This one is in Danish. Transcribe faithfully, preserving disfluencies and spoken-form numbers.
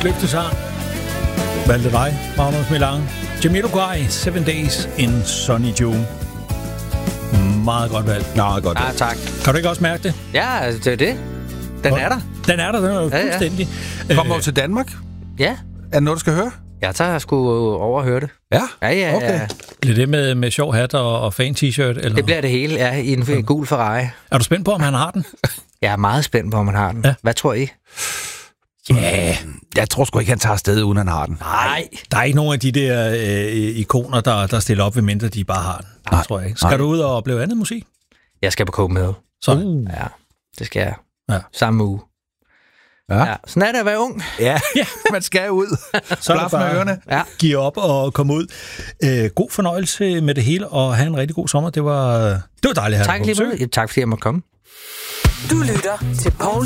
Ugens løftesang. Valgte dig, Magnus Milang. Jamiroquai, Seven Days in Sunny June. Meget godt valg. Meget godt valg. Ah, tak. Kan du ikke også mærke det? Ja, det er det. Den er der. Den er der, den er jo Ja, ja. fuldstændig. Kommer du til Danmark? Ja. Er det noget, du skal høre? Jeg tager sgu over at høre det. Ja? Ja, ja, Okay. ja. Bliver det med, med sjov hat og, og fan t-shirt? Eller? Det bliver det hele, ja, i en ja. gul Ferrari. Er du spændt på, om han har den? Jeg er meget spændt på, om han har den. Ja. Hvad tror I? Ja, yeah. Jeg tror sgu ikke, han tager afsted, uden han har den. Nej. Der er ikke nogen af de der øh, ikoner, der, der stiller op, ved mindre de bare har den. Nej, det tror jeg ikke. Skal nej. du ud og opleve andet musik? Jeg skal på Copenhagen. Så. Uh. Ja, det skal jeg. Ja. Samme uge. Ja. Ja. Sådan er det at være ung. Ja, man skal ud. Så er det Blaf med bare ørerne. Ja. give op og komme ud. Øh, god fornøjelse med det hele, og have en rigtig god sommer. Det var, det var dejligt at have Tak dig på lige besøg. meget. Tak fordi jeg måtte komme. Du lytter til Poul